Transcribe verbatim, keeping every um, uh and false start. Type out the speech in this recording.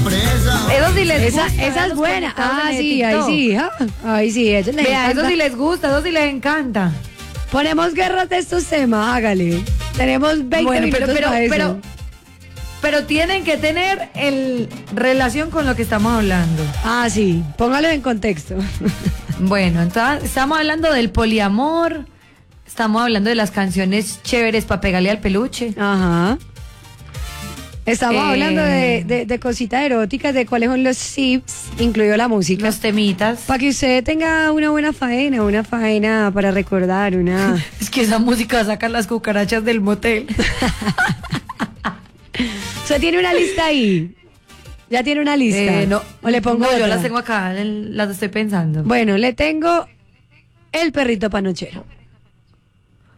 Eso sí les Esa, gusta. esa es los buena. conectados Ah, en el sí, ahí TikTok. sí. ah, Ahí sí, a ellos les Vea, encanta. eso sí les gusta, eso sí les encanta. Ponemos guerras de estos temas, hágale. Tenemos veinte Bueno, minutos pero, pero, para eso. pero, pero tienen que tener el relación con lo que estamos hablando. Ah, sí, póngalo en contexto. Bueno, entonces estamos hablando del poliamor, estamos hablando de las canciones chéveres para pegarle al peluche. Ajá. Estamos Eh, hablando de, de, de cositas eróticas, de cuáles son los tips, incluido la música. Los temitas. Para que usted tenga una buena faena, una faena para recordar, una... Es que esa música saca las cucarachas del motel. Usted tiene una lista ahí. Ya tiene una lista. Eh, no, o le pongo no, yo otra? las tengo acá, el- las estoy pensando. Bueno, le tengo el perrito panochero.